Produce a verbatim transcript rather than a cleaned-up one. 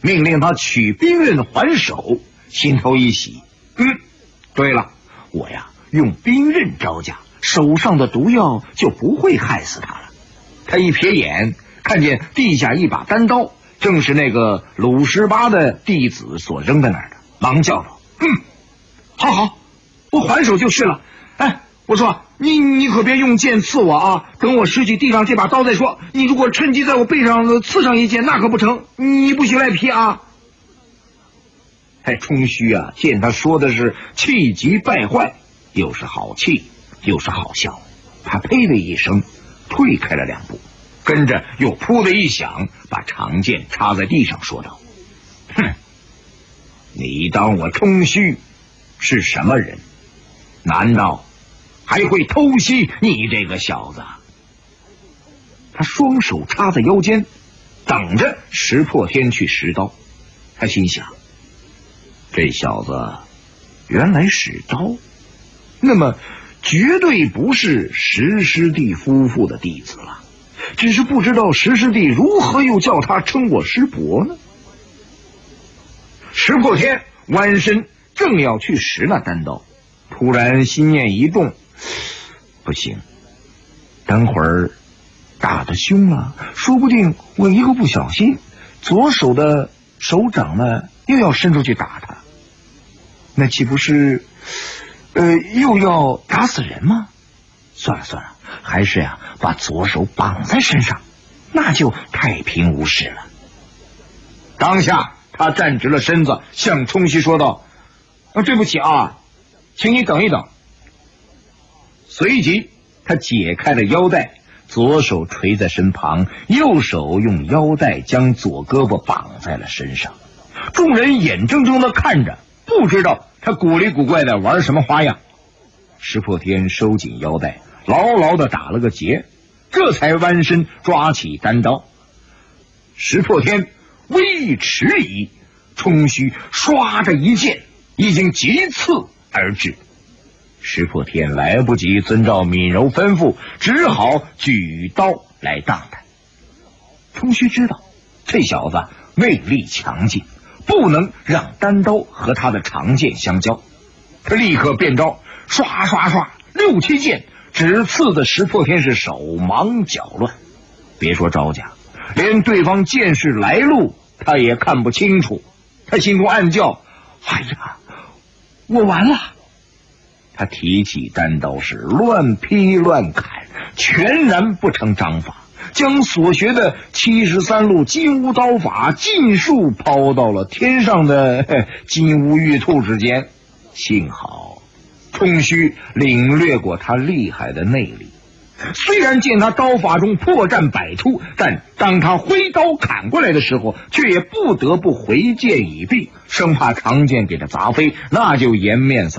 命令他取兵刃还手，心头一喜。嗯，对了，我呀用兵刃招架，手上的毒药就不会害死他了。他一瞥眼，看见地下一把单刀，正是那个鲁十八的弟子所扔在那儿的，忙叫道：“嗯，好好，我还手就是了。哎，我说你你可别用剑刺我啊！等我拾起地上这把刀再说。你如果趁机在我背上刺上一剑，那可不成，你不许赖皮啊！”哎，冲虚啊，见他说的是气急败坏，又是好气，又是好笑，他呸的一声，退开了两步，跟着又噗的一响，把长剑插在地上，说道：“哼，你当我冲虚是什么人？难道还会偷袭你这个小子？”他双手插在腰间，等着石破天去拾刀。他心想，这小子原来使刀，那么绝对不是石师弟夫妇的弟子了，只是不知道石师弟如何又叫他称我师伯呢？石破天弯身正要去拾那单刀，突然心念一动，不行，等会儿打得凶了，说不定我一个不小心，左手的手掌呢又要伸出去打他，那岂不是呃又要打死人吗？算了算了，还是呀把左手绑在身上，那就太平无事了。当下他站直了身子，向冲虚说道：“啊，对不起啊，请你等一等。”随即他解开了腰带，左手垂在身旁，右手用腰带将左胳膊绑在了身上。众人眼睁睁地看着，不知道他古里古怪的玩什么花样。石破天收紧腰带，牢牢地打了个结，这才弯身抓起单刀。石破天微一迟疑，冲虚唰着一剑已经急刺而至。石破天来不及遵照闵柔吩咐，只好举刀来挡他。冲虚知道这小子内力强劲，不能让单刀和他的长剑相交，他立刻变招，刷刷刷六七剑，只刺的石破天是手忙脚乱。别说招架，连对方剑势来路他也看不清楚。他心中暗叫：哎呀，我完了！他提起单刀是乱劈乱砍，全然不成章法，将所学的七十三路金乌刀法尽数抛到了天上的金乌玉兔之间。幸好冲虚领略过他厉害的内力，虽然见他刀法中破绽百出，但当他挥刀砍过来的时候，却也不得不回剑以避，生怕长剑给他砸飞，那就颜面扫